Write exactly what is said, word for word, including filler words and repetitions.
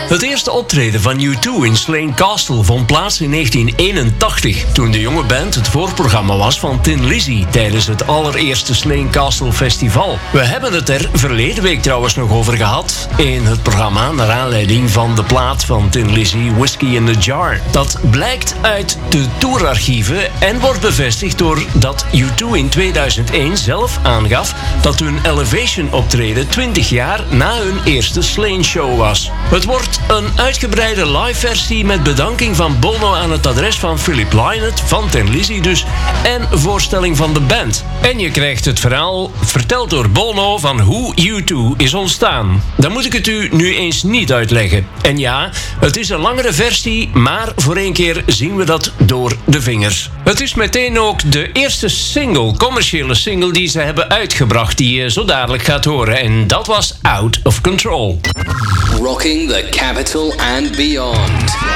Het eerste optreden van U twee in Slane Castle vond plaats in negentien eenentachtig... toen de jonge band het voorprogramma was van Thin Lizzy... tijdens het allereerste Slane Castle Festival. We hebben het er verleden week trouwens nog over gehad... in het programma naar aanleiding van de plaat van Thin Lizzy, Whiskey in the Jar. Dat blijkt uit de tourarchieven en wordt bevestigd door dat U twee in tweeduizend één zelf aangaf... dat hun Elevation optreden twintig jaar na hun eerste Slane show was. Het wordt een uitgebreide live versie met bedanking van Bono aan het adres van Philip Lynott, van Thin Lizzy dus, en voorstelling van de band. En je krijgt het verhaal verteld door Bono van hoe U twee is ontstaan. Dan moet ik het u nu eens niet uitleggen. En ja, het is een langere versie, maar voor één keer zien we dat door de vingers. Het is meteen ook de eerste single, commerciële single die ze hebben uitgebracht, die je zo dadelijk gaat horen. En dat was Out of Control. Rocking the capital and beyond.